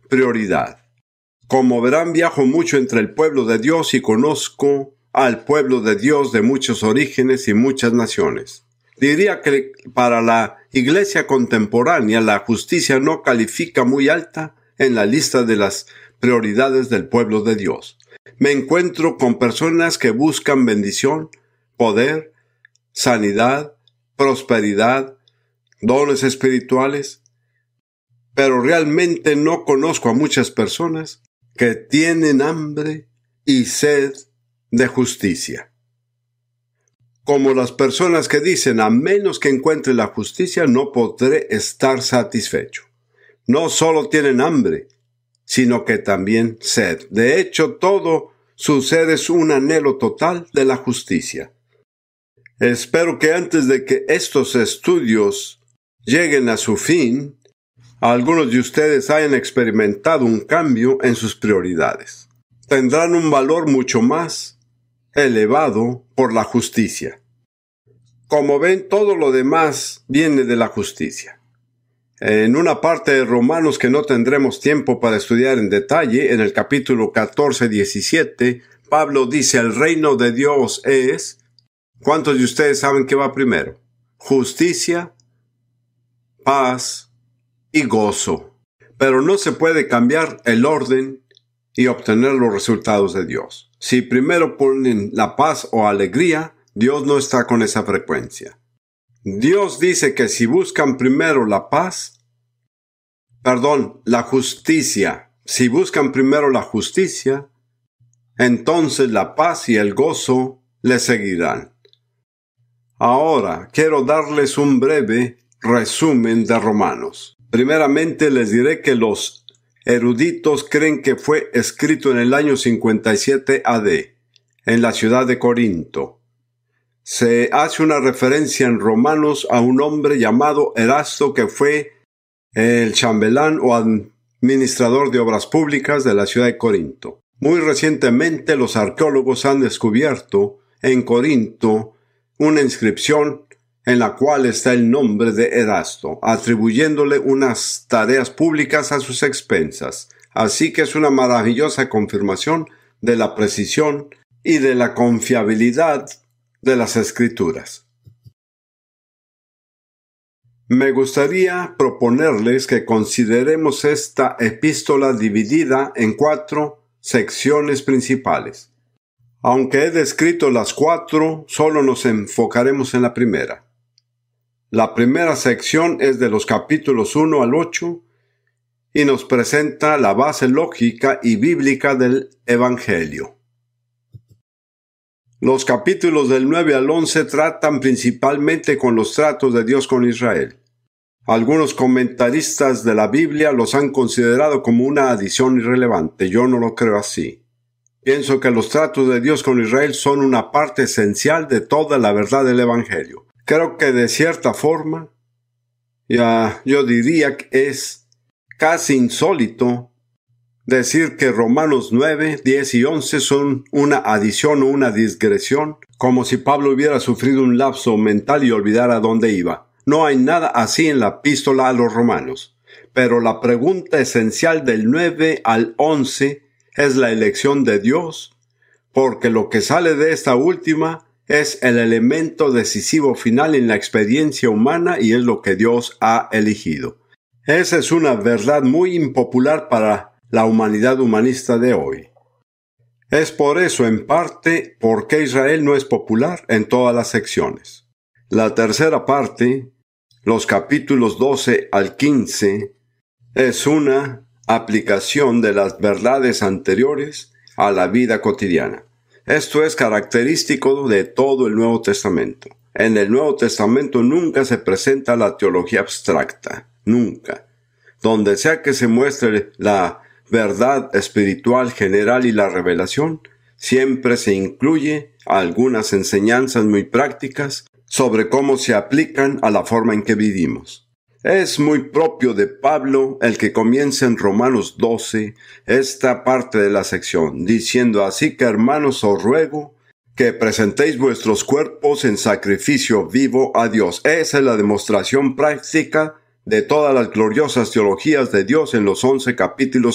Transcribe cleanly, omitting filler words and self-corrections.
prioridad. Como verán, viajo mucho entre el pueblo de Dios y conozco al pueblo de Dios de muchos orígenes y muchas naciones. Diría que para la iglesia contemporánea la justicia no califica muy alta en la lista de las prioridades del pueblo de Dios. Me encuentro con personas que buscan bendición, poder, sanidad, prosperidad, dones espirituales, pero realmente no conozco a muchas personas que tienen hambre y sed de justicia. Como las personas que dicen, a menos que encuentre la justicia, no podré estar satisfecho. No solo tienen hambre, sino que también sed. De hecho, todo su ser es un anhelo total de la justicia. Espero que antes de que estos estudios lleguen a su fin, algunos de ustedes hayan experimentado un cambio en sus prioridades. Tendrán un valor mucho más elevado por la justicia. Como ven, todo lo demás viene de la justicia. En una parte de Romanos que no tendremos tiempo para estudiar en detalle, en el capítulo 14-17, Pablo dice, el reino de Dios es... ¿Cuántos de ustedes saben qué va primero? Justicia, paz y gozo. Pero no se puede cambiar el orden y obtener los resultados de Dios. Si primero ponen la paz o alegría, Dios no está con esa frecuencia. Dios dice que si buscan primero la justicia, si buscan primero la justicia, entonces la paz y el gozo les seguirán. Ahora, quiero darles un breve resumen de Romanos. Primeramente les diré que los eruditos creen que fue escrito en el año 57 AD, en la ciudad de Corinto. Se hace una referencia en Romanos a un hombre llamado Erasto que fue el chambelán o administrador de obras públicas de la ciudad de Corinto. Muy recientemente los arqueólogos han descubierto en Corinto una inscripción en la cual está el nombre de Erasto, atribuyéndole unas tareas públicas a sus expensas. Así que es una maravillosa confirmación de la precisión y de la confiabilidad de las Escrituras. Me gustaría proponerles que consideremos esta epístola dividida en 4 secciones principales. Aunque he descrito las 4, solo nos enfocaremos en la primera. La primera sección es de los capítulos 1 al 8 y nos presenta la base lógica y bíblica del Evangelio. Los capítulos del 9 al 11 tratan principalmente con los tratos de Dios con Israel. Algunos comentaristas de la Biblia los han considerado como una adición irrelevante. Yo no lo creo así. Pienso que los tratos de Dios con Israel son una parte esencial de toda la verdad del Evangelio. Creo que de cierta forma, yo diría que es casi insólito decir que Romanos 9, 10 y 11 son una adición o una digresión, como si Pablo hubiera sufrido un lapso mental y olvidara dónde iba. No hay nada así en la epístola a los Romanos. Pero la pregunta esencial del 9 al 11 es la elección de Dios, porque lo que sale de esta última es el elemento decisivo final en la experiencia humana y es lo que Dios ha elegido. Esa es una verdad muy impopular para la humanidad humanista de hoy. Es por eso, en parte, por qué Israel no es popular en todas las secciones. La tercera parte, los capítulos 12 al 15, es una aplicación de las verdades anteriores a la vida cotidiana. Esto es característico de todo el Nuevo Testamento. En el Nuevo Testamento nunca se presenta la teología abstracta, nunca. Donde sea que se muestre la verdad espiritual general y la revelación, siempre se incluye algunas enseñanzas muy prácticas sobre cómo se aplican a la forma en que vivimos. Es muy propio de Pablo el que comienza en Romanos 12 esta parte de la sección, diciendo así que hermanos os ruego que presentéis vuestros cuerpos en sacrificio vivo a Dios. Esa es la demostración práctica de todas las gloriosas teologías de Dios en los 11 capítulos